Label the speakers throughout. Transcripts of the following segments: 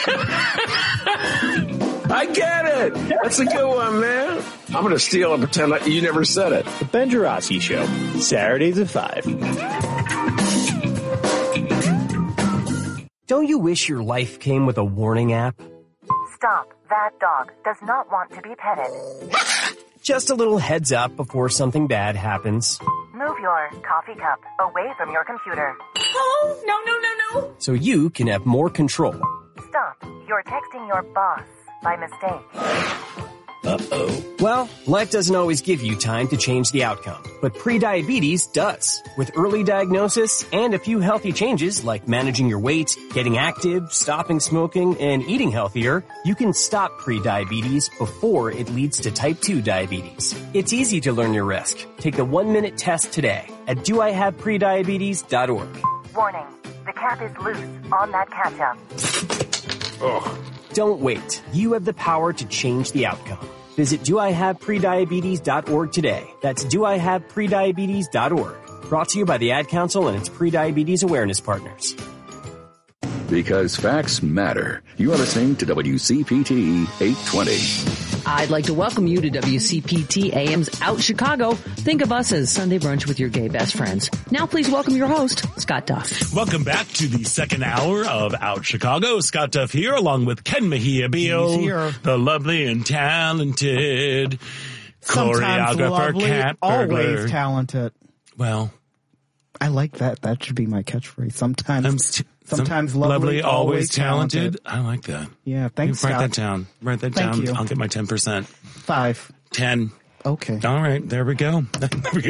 Speaker 1: I get it. That's a good one, man. I'm going to steal and pretend like you never said it.
Speaker 2: The Ben Jarosky Show, Saturdays at 5.
Speaker 3: Don't you wish your life came with a warning app?
Speaker 4: Stop. That dog does not want to be petted.
Speaker 3: Just a little heads up before something bad happens.
Speaker 4: Move your coffee cup away from your computer.
Speaker 5: Oh, no.
Speaker 3: So you can have more control.
Speaker 4: Stop. You're texting your boss by mistake.
Speaker 3: Uh-oh. Well, life doesn't always give you time to change the outcome, but prediabetes does. With early diagnosis and a few healthy changes like managing your weight, getting active, stopping smoking, and eating healthier, you can stop prediabetes before it leads to type 2 diabetes. It's easy to learn your risk. Take the 1-minute test today at doihaveprediabetes.org.
Speaker 4: Warning. The cap is loose on that ketchup.
Speaker 1: Oh.
Speaker 3: Don't wait. You have the power to change the outcome. Visit doihaveprediabetes.org today. That's doihaveprediabetes.org. Brought to you by the Ad Council and its prediabetes awareness partners.
Speaker 6: Because facts matter. You are listening to WCPT 820.
Speaker 7: I'd like to welcome you to WCPT AM's Out Chicago. Think of us as Sunday brunch with your gay best friends. Now please welcome your host, Scott Duff.
Speaker 8: Welcome back to the second hour of Out Chicago. Scott Duff here, along with Ken Mejia Beal, the lovely and talented choreographer, cat burglar.
Speaker 9: Always talented.
Speaker 8: Well,
Speaker 9: I like that. That should be my catchphrase. Sometimes lovely, always talented.
Speaker 8: I like that.
Speaker 9: Yeah, thanks,
Speaker 8: Write
Speaker 9: Scott.
Speaker 8: that down. Write that down.
Speaker 9: You.
Speaker 8: I'll get my 10%.
Speaker 9: 5.
Speaker 8: 10.
Speaker 9: Okay.
Speaker 8: All right. There we go.
Speaker 9: Cool.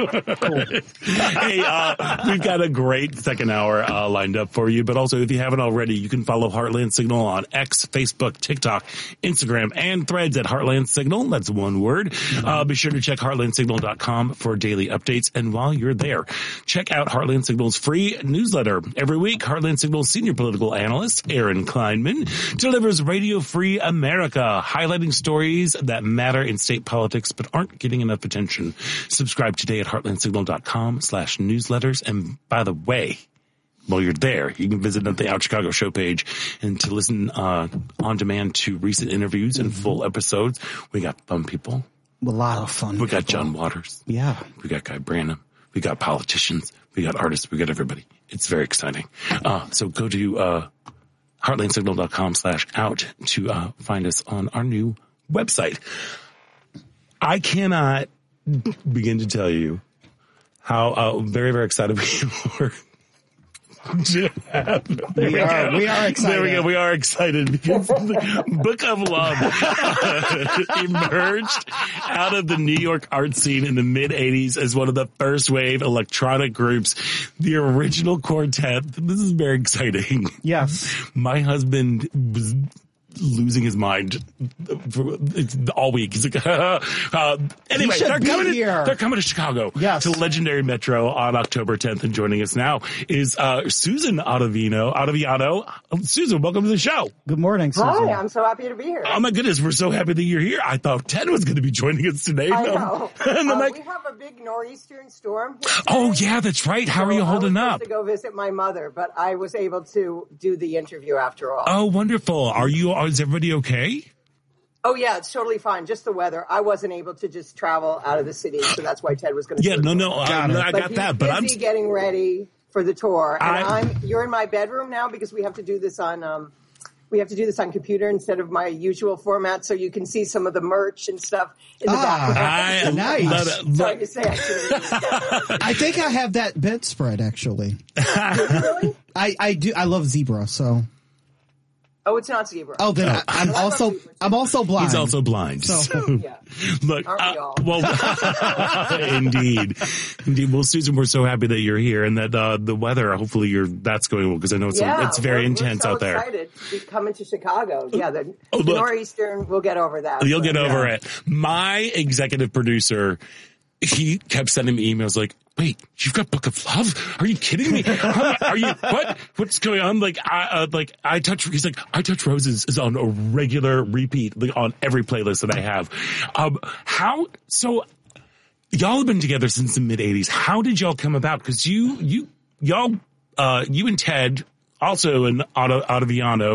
Speaker 8: Hey, we've got a great second hour lined up for you. But also, if you haven't already, you can follow Heartland Signal on X, Facebook, TikTok, Instagram, and Threads at Heartland Signal. That's one word. Be sure to check heartlandsignal.com for daily updates. And while you're there, check out Heartland Signal's free newsletter. Every week, Heartland Signal's senior political analyst, Aaron Kleinman, delivers Radio Free America, highlighting stories that matter in state politics but aren't getting enough attention. Subscribe today at heartlandsignal.com/newsletters. And by the way, while you're there, you can visit the Out Chicago show page and to listen on demand to recent interviews and full episodes. We got fun people.
Speaker 9: A lot of fun.
Speaker 8: We got John Waters.
Speaker 9: Yeah.
Speaker 8: We got Guy Branum. We got politicians. We got artists. We got everybody. It's very exciting. So go to heartlandsignal.com/out to find us on our new website. I cannot begin to tell you how very, very excited we are.
Speaker 9: We are excited.
Speaker 8: There we go. We are excited because the Book of Love emerged out of the New York art scene in the mid-'80s as one of the first wave electronic groups. The original quartet. This is very exciting.
Speaker 9: Yes.
Speaker 8: My husband was losing his mind all week. He's like, anyway, they're coming to Chicago.
Speaker 9: Yes.
Speaker 8: To Legendary Metro on October 10th. And joining us now is Susan Ottaviano. Susan, welcome to the show.
Speaker 9: Good morning, Susan.
Speaker 5: Hi, I'm so happy to be here.
Speaker 8: Oh my goodness, we're so happy that you're here. I thought Ted was going to be joining us today.
Speaker 5: I know.
Speaker 8: And I'm like,
Speaker 5: we have a big nor'eastern storm here
Speaker 8: oh
Speaker 5: today.
Speaker 8: yeah, that's right. How are you holding
Speaker 5: I was
Speaker 8: up?
Speaker 5: supposed to go visit my mother, but I was able to do the interview after all.
Speaker 8: Oh, wonderful. Is everybody okay?
Speaker 5: Oh yeah, it's totally fine. Just the weather. I wasn't able to just travel out of the city, so that's why Ted was going to.
Speaker 8: Yeah, no, I got that, but I'm
Speaker 5: getting ready for the tour, and you're in my bedroom now because we have to do this on computer instead of my usual format, so you can see some of the merch and stuff in the background.
Speaker 9: Nice.
Speaker 5: Sorry to say,
Speaker 9: I think I have that bedspread actually.
Speaker 5: Really?
Speaker 9: I do. I love zebra, so.
Speaker 5: Oh, it's not zebra.
Speaker 9: Oh, then I'm also blind.
Speaker 8: He's also blind.
Speaker 9: So
Speaker 5: Yeah.
Speaker 8: Look,
Speaker 5: Aren't we all?
Speaker 8: well, indeed. Well, Susan, we're so happy that you're here and that the weather. Hopefully, that's going well because I know it's very intense
Speaker 5: we're so
Speaker 8: out there.
Speaker 5: Excited to be coming to Chicago. Yeah, the nor'eastern. We'll get over that.
Speaker 8: You'll get over it. My executive producer, he kept sending me emails like, "Wait, you've got Book of Love? Are you kidding me? Are you what? What's going on?" I Touch Roses is on a regular repeat on every playlist that I have. So y'all have been together since the mid '80s. How did y'all come about? Because you and Ted, also an Ottaviano,